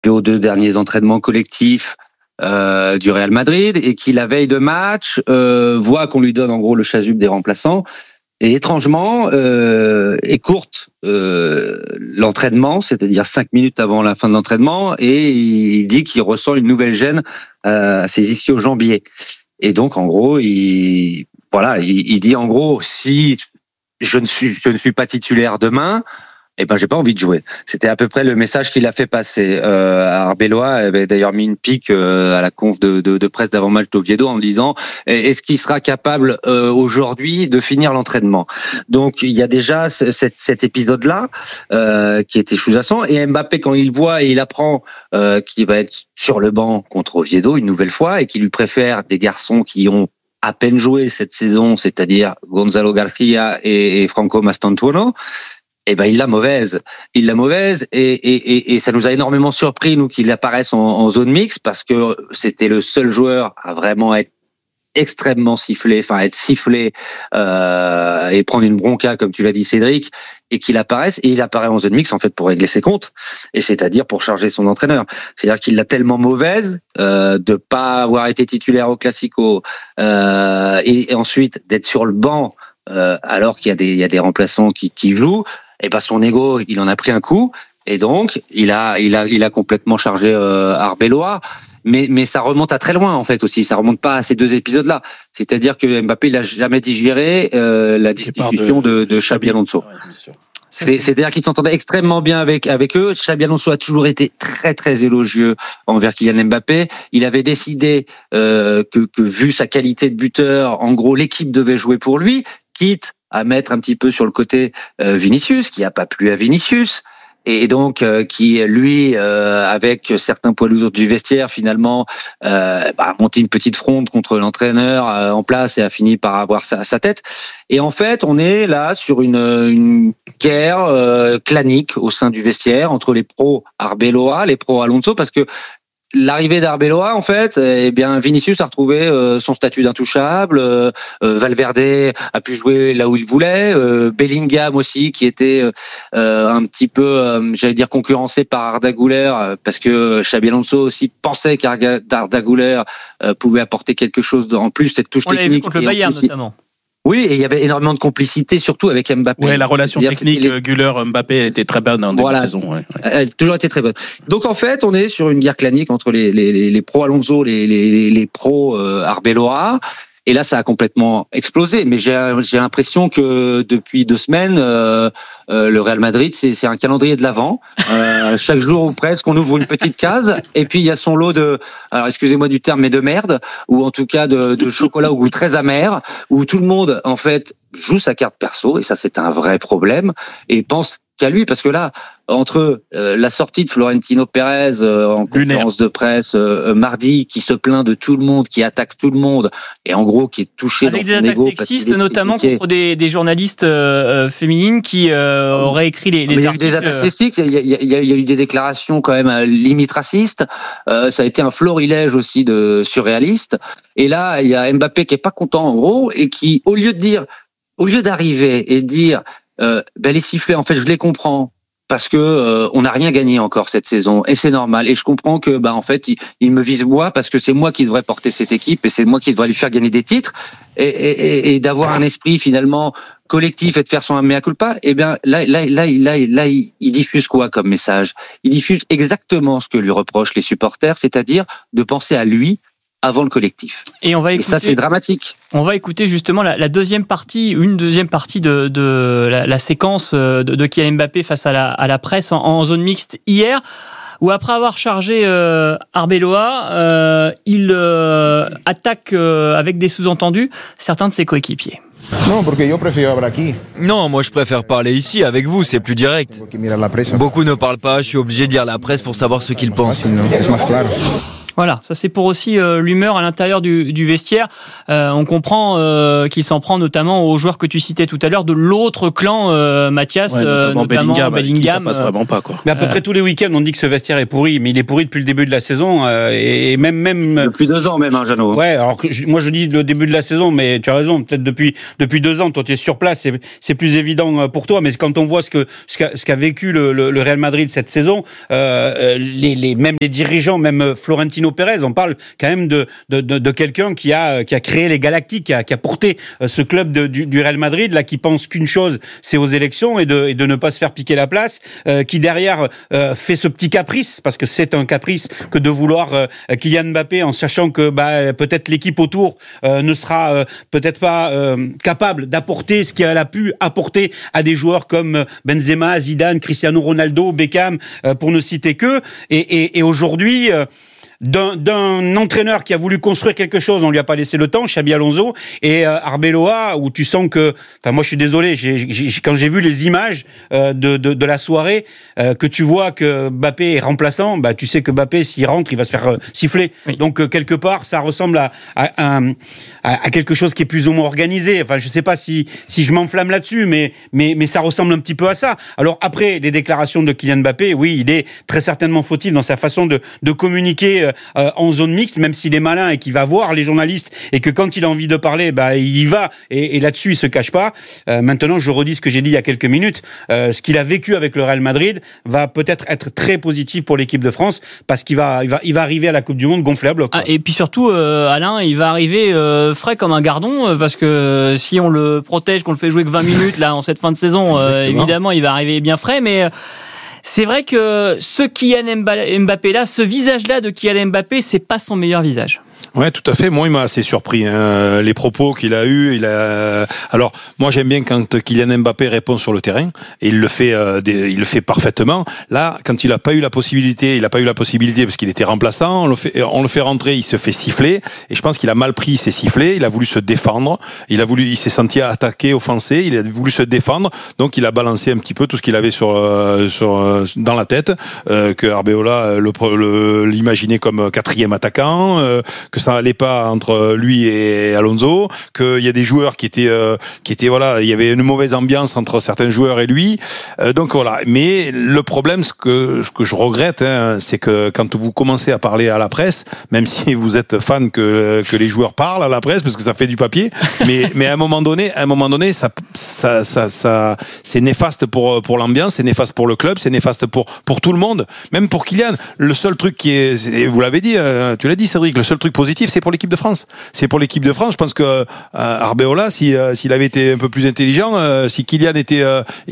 aux 2 derniers entraînements collectifs du Real Madrid et qui, la veille de match, voit qu'on lui donne en gros le chasuble des remplaçants et étrangement écourte l'entraînement, c'est-à-dire 5 minutes avant la fin de l'entraînement, et il dit qu'il ressent une nouvelle gêne à ses ischio-jambiers. Et donc en gros, il dit en gros, si je ne suis pas titulaire demain, eh ben j'ai pas envie de jouer. C'était à peu près le message qu'il a fait passer. Arbeloa avait d'ailleurs mis une pique à la conf de presse d'avant-match d'Oviedo en disant est-ce qu'il sera capable aujourd'hui de finir l'entraînement. Donc il y a déjà cet épisode-là qui était sous-jacent, et Mbappé, quand il voit et il apprend qu'il va être sur le banc contre Oviedo une nouvelle fois et qu'il lui préfère des garçons qui ont à peine joué cette saison, c'est-à-dire Gonzalo Garcia et Franco Mastantuono, eh ben il l'a mauvaise et ça nous a énormément surpris, nous, qu'il apparaisse en zone mixte, parce que c'était le seul joueur à vraiment être extrêmement sifflé et prendre une bronca, comme tu l'as dit, Cédric, et qu'il apparaisse, et il apparaît en zone mixte en fait pour régler ses comptes, et c'est-à-dire pour charger son entraîneur. C'est-à-dire qu'il l'a tellement mauvaise de pas avoir été titulaire au Classico et ensuite d'être sur le banc alors qu'il y a des remplaçants qui jouent. Et ben son ego, il en a pris un coup, et donc il a complètement chargé Arbeloa. Mais ça remonte à très loin en fait aussi. Ça remonte pas à ces 2 épisodes-là. C'est-à-dire que Mbappé, il a jamais digéré la destitution de Xabi Alonso. Ouais, c'est-à-dire qu'il s'entendait extrêmement bien avec eux. Xabi Alonso a toujours été très très élogieux envers Kylian Mbappé. Il avait décidé que vu sa qualité de buteur, en gros l'équipe devait jouer pour lui, quitte à mettre un petit peu sur le côté Vinicius, qui a pas plu à Vinicius, et donc qui, lui, avec certains poids lourds du vestiaire, finalement, a monté une petite fronde contre l'entraîneur en place et a fini par avoir sa tête. Et en fait, on est là sur une guerre clanique au sein du vestiaire entre les pros Arbeloa, les pros Alonso, parce que l'arrivée d'Arbeloa, en fait, eh bien, Vinicius a retrouvé son statut d'intouchable. Valverde a pu jouer là où il voulait. Bellingham aussi, qui était un petit peu, j'allais dire, concurrencé par Arda Güler, parce que Xabi Alonso aussi pensait qu'Arda Güler pouvait apporter quelque chose en plus, cette touche technique. On l'avait vu contre le Bayern, notamment. Oui, et il y avait énormément de complicité, surtout avec Mbappé. Ouais, la relation technique Güler-Mbappé, elle était très bonne en début de saison. Ouais. Elle a toujours été très bonne. Donc en fait, on est sur une guerre clanique entre les pros Alonso, les pros Arbeloa. Et là, ça a complètement explosé. Mais j'ai l'impression que depuis 2 semaines, le Real Madrid, c'est un calendrier de l'Avent. Chaque jour ou presque, on ouvre une petite case. Et puis, il y a son lot alors excusez-moi du terme, mais de merde. Ou en tout cas, de chocolat au goût très amer. Où tout le monde, en fait, joue sa carte perso. Et ça, c'est un vrai problème. Et pense qu'à lui, parce que là, entre la sortie de Florentino Pérez en conférence de presse mardi, qui se plaint de tout le monde, qui attaque tout le monde, et en gros qui est touché avec dans son des ego, attaques sexistes, notamment contre des journalistes féminines qui auraient écrit les articles. Il y a eu des attaques sexistes, il y a eu des déclarations quand même limite racistes. Ça a été un florilège aussi de surréalistes. Et là, il y a Mbappé qui est pas content en gros, et qui, au lieu d'arriver et de dire les sifflets, en fait, je les comprends. Parce que on n'a rien gagné encore cette saison, et c'est normal. Et je comprends que en fait il me vise moi, parce que c'est moi qui devrais porter cette équipe et c'est moi qui devrais lui faire gagner des titres, et d'avoir un esprit finalement collectif et de faire son mea culpa. Et bien là il diffuse quoi comme message? Il diffuse exactement ce que lui reprochent les supporters, c'est-à-dire de penser à lui avant le collectif. Et ça, c'est dramatique. On va écouter justement une deuxième partie de la séquence de Kylian Mbappé face à la presse en zone mixte hier, où après avoir chargé Arbeloa, il attaque avec des sous-entendus certains de ses coéquipiers. Non, moi je préfère parler ici avec vous, c'est plus direct. Beaucoup ne parlent pas, je suis obligé de lire la presse pour savoir ce qu'ils pensent. Voilà, ça c'est pour aussi l'humeur à l'intérieur du vestiaire. On comprend qu'il s'en prend notamment aux joueurs que tu citais tout à l'heure de l'autre clan, Mathias, notamment Bellingham. Ça passe vraiment pas, quoi. Mais à peu près tous les week-ends, on dit que ce vestiaire est pourri, mais il est pourri depuis le début de la saison et même depuis 2 ans même, Jeannot. Ouais, alors que moi je dis le début de la saison, mais tu as raison, peut-être depuis 2 ans, toi tu es sur place, c'est plus évident pour toi, mais quand on voit ce qu'a vécu le Real Madrid cette saison, même les dirigeants, même Florentino Pérez, on parle quand même de quelqu'un qui a créé les Galactiques, qui a porté ce club du Real Madrid, là, qui pense qu'une chose, c'est aux élections et de ne pas se faire piquer la place, qui derrière fait ce petit caprice, parce que c'est un caprice que de vouloir Kylian Mbappé en sachant que peut-être l'équipe autour ne sera peut-être pas capable d'apporter ce qu'elle a pu apporter à des joueurs comme Benzema, Zidane, Cristiano Ronaldo, Beckham, pour ne citer que. Et aujourd'hui, d'un entraîneur qui a voulu construire quelque chose, on lui a pas laissé le temps, Xabi Alonso, et Arbeloa, où tu sens que, enfin moi je suis désolé, quand j'ai vu les images de la soirée, que tu vois que Mbappé est remplaçant, tu sais que Mbappé s'il rentre, il va se faire siffler. Oui. Donc quelque part, ça ressemble à quelque chose qui est plus ou moins organisé. Enfin, je sais pas si je m'enflamme là-dessus, mais ça ressemble un petit peu à ça. Alors après, les déclarations de Kylian Mbappé, oui, il est très certainement fautif dans sa façon de communiquer en zone mixte, même s'il est malin et qu'il va voir les journalistes et que quand il a envie de parler, il y va et là-dessus il se cache pas. Maintenant, je redis ce que j'ai dit il y a quelques minutes. Ce qu'il a vécu avec le Real Madrid va peut-être être très positif pour l'équipe de France parce qu'il va arriver à la Coupe du Monde gonflé à bloc. Et puis surtout, Alain, il va arriver frais comme un gardon parce que si on le protège, qu'on le fait jouer que 20 minutes là en cette fin de saison, évidemment, il va arriver bien frais, mais c'est vrai que ce Kylian Mbappé là, ce visage là de Kylian Mbappé, c'est pas son meilleur visage. Ouais, tout à fait. Moi, il m'a assez surpris, les propos qu'il a eus. Alors, moi, j'aime bien quand Kylian Mbappé répond sur le terrain et il le fait parfaitement. Là, quand il n'a pas eu la possibilité parce qu'il était remplaçant. On le fait rentrer, il se fait siffler et je pense qu'il a mal pris ses sifflets. Il a voulu se défendre. Il s'est senti attaqué, offensé. Il a voulu se défendre, donc il a balancé un petit peu tout ce qu'il avait dans la tête. Que Arbeloa l'imaginait comme 4e attaquant. Que ça allait pas entre lui et Alonso, qu'il y a des joueurs qui étaient voilà, il y avait une mauvaise ambiance entre certains joueurs et lui. Donc voilà. Mais le problème, ce que je regrette, c'est que quand vous commencez à parler à la presse, même si vous êtes fan que les joueurs parlent à la presse parce que ça fait du papier, mais à un moment donné, ça c'est néfaste pour l'ambiance, c'est néfaste pour le club, c'est néfaste pour tout le monde, même pour Kylian. Le seul truc qui est, et vous l'avez dit, tu l'as dit Cédric, le seul truc positif, c'est pour l'équipe de France. C'est pour l'équipe de France. Je pense que Arbeloa, s'il avait été un peu plus intelligent, si Kylian était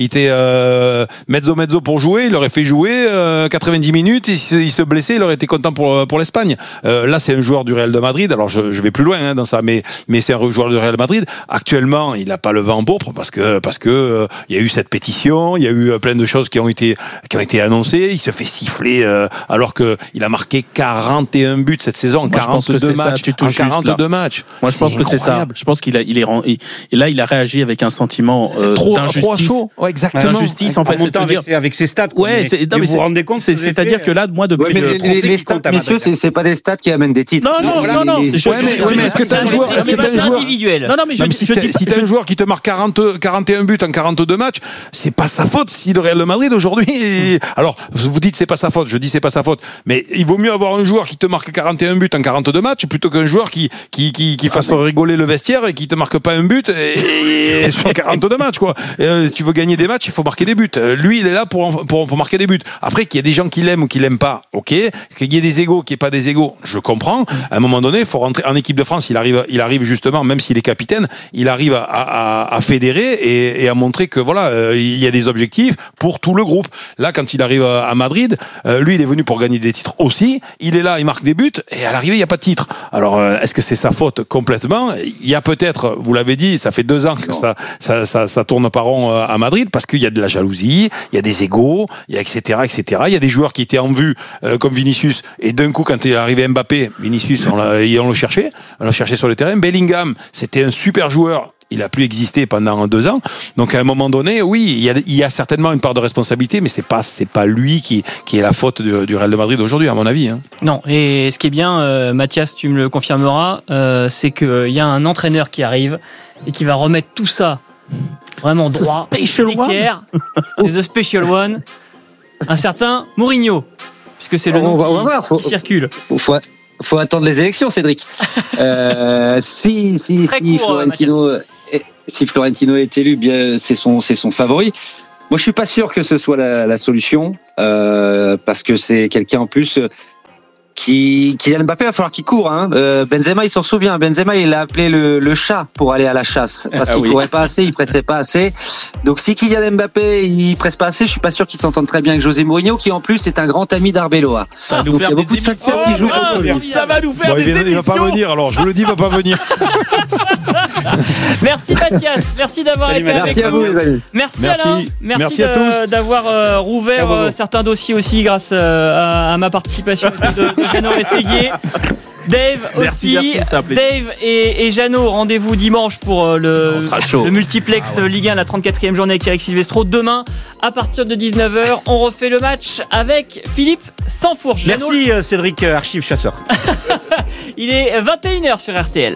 mezzo pour jouer, il aurait fait jouer 90 minutes. Et s'il se blessait, il aurait été content pour l'Espagne. Là, c'est un joueur du Real de Madrid. Alors, je vais plus loin dans ça, mais c'est un joueur du Real de Madrid. Actuellement, il n'a pas le vent en pourpre parce que il y a eu cette pétition, il y a eu plein de choses qui ont été annoncées. Il se fait siffler alors que il a marqué 41 buts cette saison en 42 matchs. En 42 matchs. Moi, je pense que c'est ça. Je pense qu'il a réagi avec un sentiment d'injustice. Trop chaud. Ouais, exactement. D'injustice, en fait. Avec ses stats. Ouais, vous vous rendez compte? C'est-à-dire que là, moi, depuis. Les stats, messieurs, c'est pas des stats qui amènent des titres. Non. Mais est-ce que t'as un joueur individuel? Non, mais si t'as un joueur qui te marque 41 buts en 42 matchs, c'est pas sa faute si le Real de Madrid aujourd'hui. Alors, vous dites c'est pas sa faute, je dis c'est pas sa faute, mais il vaut mieux avoir un joueur qui te marque 41 buts en 42 matchs plutôt qu'un joueur qui fasse rigoler le vestiaire et qui te marque pas un but et sur 42 matchs, quoi. Si tu veux gagner des matchs, il faut marquer des buts. Lui, il est là pour marquer des buts. Après, qu'il y ait des gens qui l'aiment ou qui l'aiment pas, ok. Qu'il y ait des égos, qu'il n'y ait pas des égos, je comprends. À un moment donné, il faut rentrer en équipe de France. Il arrive justement, même s'il est capitaine, il arrive à fédérer et à montrer que voilà, il y a des objectifs pour tout le groupe. Là, quand il arrive à Madrid, lui, il est venu pour gagner des titres aussi. Il est là, il marque des buts et à l'arrivée, il n'y a pas de titre. Alors, est-ce que c'est sa faute complètement? Il y a peut-être, vous l'avez dit, ça fait 2 ans que ça tourne pas rond à Madrid parce qu'il y a de la jalousie, il y a des égos, il y a etc. Il y a des joueurs qui étaient en vue comme Vinicius et d'un coup, quand il est arrivé Mbappé, Vinicius, on l'a cherché sur le terrain. Bellingham, c'était un super joueur. il a plus existé pendant 2 ans. Donc à un moment donné, oui, il y a certainement une part de responsabilité, mais c'est pas lui qui est la faute du Real de Madrid aujourd'hui, à mon avis. Hein. Non, et ce qui est bien, Mathias, tu me le confirmeras, c'est qu'il y a un entraîneur qui arrive et qui va remettre tout ça vraiment droit. C'est The Special One, un certain Mourinho, puisque c'est le nom qui circule. Faut attendre les élections, Cédric. Si Florentino est élu, bien c'est son favori. Moi, je suis pas sûr que ce soit la solution, parce que c'est quelqu'un en plus Kylian Mbappé va falloir qu'il court. Hein. Benzema, il s'en souvient. Benzema, il a appelé le chat pour aller à la chasse parce qu'il courait pas assez, il pressait pas assez. Donc si Kylian Mbappé il presse pas assez, je suis pas sûr qu'il s'entende très bien avec José Mourinho, qui en plus est un grand ami d'Arbeloa. Ça va nous faire des émissions. Ça va nous faire des émissions. Il va pas venir. Alors je vous le dis, il va pas venir. Merci Mathias, merci d'avoir été avec nous. Merci à vous les amis. Merci Alain, merci à tous d'avoir rouvert certains dossiers aussi grâce à ma participation de Jeannot Rességuier. Dave aussi. Merci, Dave et Jeannot, rendez-vous dimanche pour le multiplex Ligue 1, la 34e journée avec Eric Silvestro. Demain, à partir de 19h, on refait le match avec Philippe Sansfourche. Merci Cédric, archive chasseur. Il est 21h sur RTL.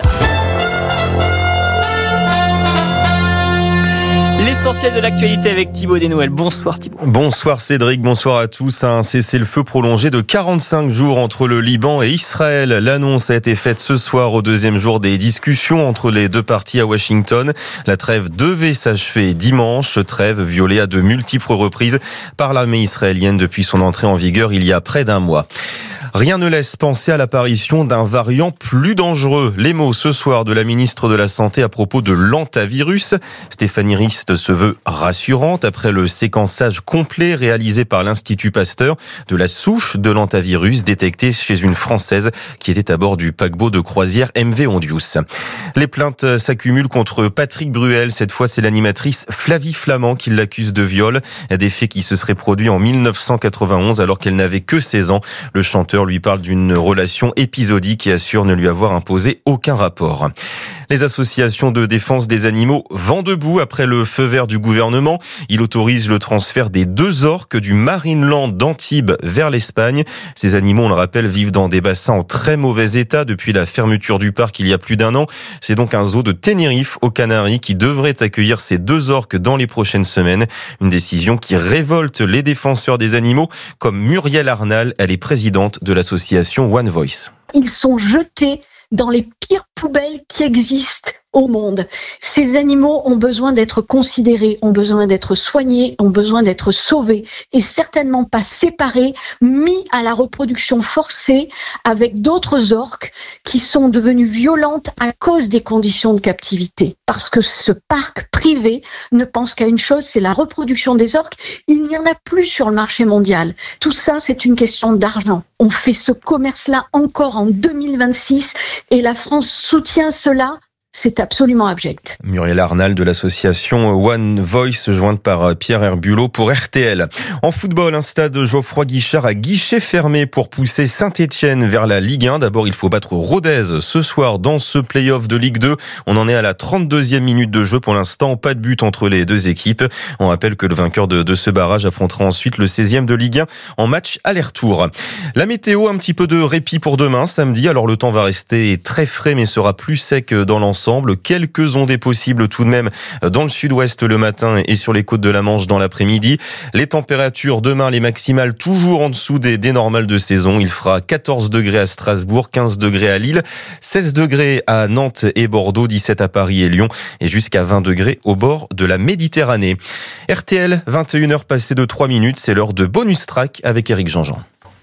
L'essentiel de l'actualité avec Thibaut Desnoël. Bonsoir Thibaut. Bonsoir Cédric, bonsoir à tous. Un cessez-le-feu prolongé de 45 jours entre le Liban et Israël. L'annonce a été faite ce soir au deuxième jour des discussions entre les deux parties à Washington. La trêve devait s'achever dimanche, trêve violée à de multiples reprises par l'armée israélienne depuis son entrée en vigueur il y a près d'un mois. Rien ne laisse penser à l'apparition d'un variant plus dangereux. Les mots ce soir de la ministre de la Santé à propos de l'hantavirus. Stéphanie Rist se veut rassurante après le séquençage complet réalisé par l'Institut Pasteur de la souche de l'hantavirus détectée chez une Française qui était à bord du paquebot de croisière MV Ondius. Les plaintes s'accumulent contre Patrick Bruel. Cette fois, c'est l'animatrice Flavie Flament qui l'accuse de viol. Des faits qui se seraient produits en 1991 alors qu'elle n'avait que 16 ans. Le chanteur lui parle d'une relation épisodique et assure ne lui avoir imposé aucun rapport. Les associations de défense des animaux vont debout après le feu vert du gouvernement. Il autorise le transfert des 2 orques du Marineland d'Antibes vers l'Espagne. Ces animaux, on le rappelle, vivent dans des bassins en très mauvais état depuis la fermeture du parc il y a plus d'1 an. C'est donc un zoo de Tenerife aux Canaries qui devrait accueillir ces 2 orques dans les prochaines semaines. Une décision qui révolte les défenseurs des animaux comme Muriel Arnal, elle est présidente de l'association One Voice. Ils sont jetés dans les pires poubelles qui existent au monde. Ces animaux ont besoin d'être considérés, ont besoin d'être soignés, ont besoin d'être sauvés et certainement pas séparés, mis à la reproduction forcée avec d'autres orques qui sont devenues violentes à cause des conditions de captivité. Parce que ce parc privé ne pense qu'à une chose, c'est la reproduction des orques. Il n'y en a plus sur le marché mondial. Tout ça, c'est une question d'argent. On fait ce commerce-là encore en 2026 et la France soutient cela. C'est absolument abject. Muriel Arnal de l'association One Voice, jointe par Pierre Herbulot pour RTL. En football, un stade Geoffroy Guichard à guichet fermé pour pousser Saint-Etienne vers la Ligue 1. D'abord, il faut battre Rodez ce soir dans ce play-off de Ligue 2. On en est à la 32e minute de jeu pour l'instant. Pas de but entre les deux équipes. On rappelle que le vainqueur de ce barrage affrontera ensuite le 16e de Ligue 1 en match aller-retour. La météo, un petit peu de répit pour demain, samedi. Alors le temps va rester très frais mais sera plus sec dans l'ensemble. Quelques ondées possibles tout de même dans le sud-ouest le matin et sur les côtes de la Manche dans l'après-midi. Les températures demain, les maximales toujours en dessous des normales de saison. Il fera 14 degrés à Strasbourg, 15 degrés à Lille, 16 degrés à Nantes et Bordeaux, 17 à Paris et Lyon et jusqu'à 20 degrés au bord de la Méditerranée. RTL, 21h passées de 3 minutes, c'est l'heure de Bonus Track avec Eric Jean-Jean.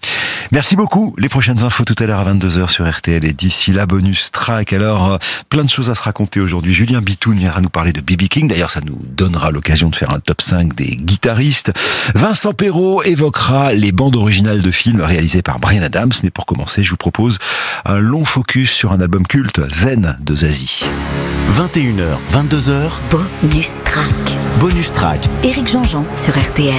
Merci beaucoup. Les prochaines infos tout à l'heure à 22h sur RTL et d'ici là, Bonus Track. Alors, plein de choses à se raconter aujourd'hui. Julien Bitoun viendra nous parler de B.B. King. D'ailleurs, ça nous donnera l'occasion de faire un top 5 des guitaristes. Vincent Perrault évoquera les bandes originales de films réalisées par Bryan Adams. Mais pour commencer, je vous propose un long focus sur un album culte, Zen de Zazie. 21h, 22h. Bonus Track. Bonus Track. Eric Jean-Jean sur RTL.